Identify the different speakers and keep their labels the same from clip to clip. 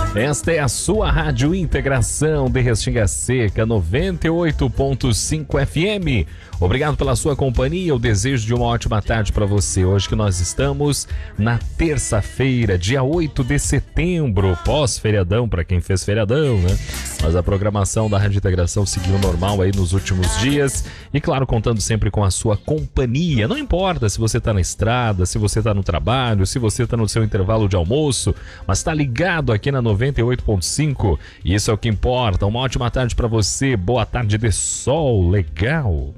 Speaker 1: Esta é a sua Rádio Integração de Restinga Seca 98.5 FM. Obrigado pela sua companhia, eu desejo de uma ótima tarde para você. Hoje que nós estamos na terça-feira, dia 8 de setembro, pós-feriadão, para quem fez feriadão, né? Mas a programação da Rádio Integração seguiu normal aí nos últimos dias e, claro, contando sempre com a sua companhia. Não importa se você tá na estrada, se você tá no trabalho, se você tá no seu intervalo de almoço, mas tá ligado aqui na 98.5, e isso é o que importa. Uma ótima tarde para você, boa tarde de sol, legal.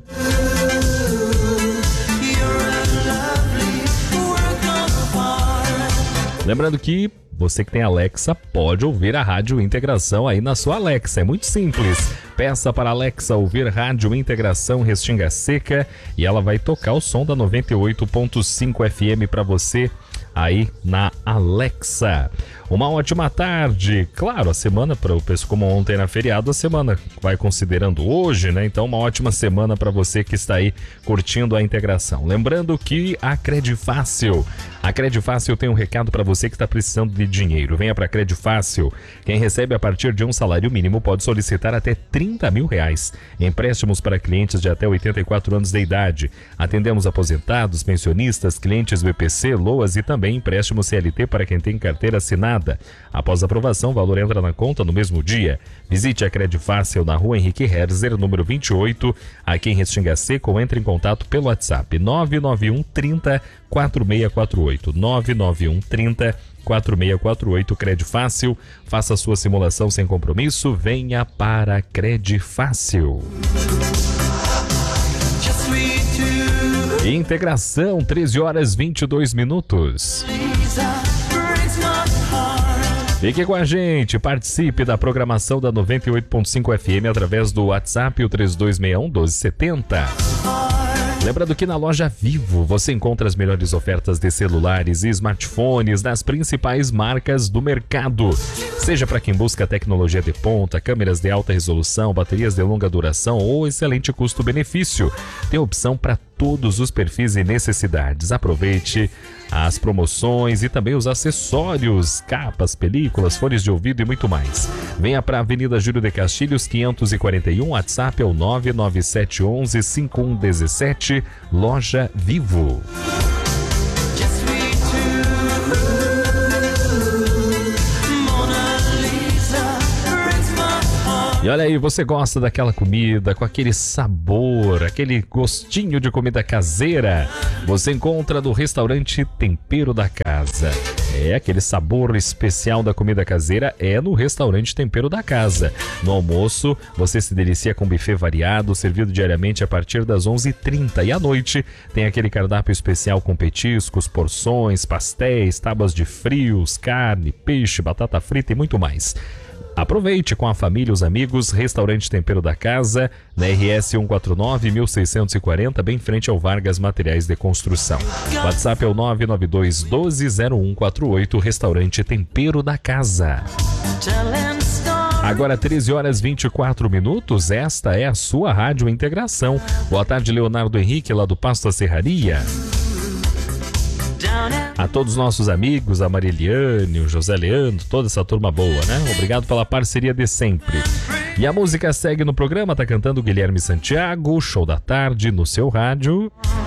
Speaker 1: Lembrando que você que tem Alexa pode ouvir a Rádio Integração aí na sua Alexa, é muito simples. Peça para a Alexa ouvir Rádio Integração Restinga Seca e ela vai tocar o som da 98.5 FM para você aí na Alexa. Uma ótima tarde. Claro, a semana, para o pessoal, como ontem era feriado, a semana vai considerando hoje, né? Então, uma ótima semana para você que está aí curtindo a integração. Lembrando que a Credifácil tem um recado para você que está precisando de dinheiro. Venha para a Credifácil. Quem recebe a partir de um salário mínimo pode solicitar até R$30 mil. Empréstimos para clientes de até 84 anos de idade. Atendemos aposentados, pensionistas, clientes BPC, LOAS e também empréstimo CLT para quem tem carteira assinada. Após aprovação, o valor entra na conta no mesmo dia. Visite a Credifácil na rua Henrique Herzer, número 28, aqui em Restinga Seca, ou entre em contato pelo WhatsApp 991 30 4648. 991 30 4648. Credifácil, faça sua simulação sem compromisso, venha para a Credifácil. Integração, 13 horas 22 minutos. Fique com a gente, participe da programação da 98.5 FM através do WhatsApp, o 3261-1270. Lembrando que na loja Vivo você encontra as melhores ofertas de celulares e smartphones das principais marcas do mercado. Seja para quem busca tecnologia de ponta, câmeras de alta resolução, baterias de longa duração ou excelente custo-benefício. Tem opção para todos os perfis e necessidades. Aproveite as promoções e também os acessórios, capas, películas, fones de ouvido e muito mais. Venha para a Avenida Júlio de Castilhos, 541, WhatsApp é o 99711-5117, loja Vivo. E olha aí, você gosta daquela comida com aquele sabor, aquele gostinho de comida caseira? Você encontra no restaurante Tempero da Casa. Aquele sabor especial da comida caseira é no restaurante Tempero da Casa. No almoço, você se delicia com buffet variado, servido diariamente a partir das 11h30. E à noite, tem aquele cardápio especial com petiscos, porções, pastéis, tábuas de frios, carne, peixe, batata frita e muito mais. Aproveite com a família e os amigos, Restaurante Tempero da Casa, na RS 149 1640, bem frente ao Vargas Materiais de Construção. WhatsApp é o 992 120148, Restaurante Tempero da Casa. Agora 13 horas 24 minutos, esta é a sua Rádio Integração. Boa tarde, Leonardo Henrique, lá do Pasto da Serraria. A todos os nossos amigos, a Mariliane, o José Leandro, toda essa turma boa, né? Obrigado pela parceria de sempre. E a música segue no programa, tá cantando Guilherme Santiago, Show da Tarde no seu rádio.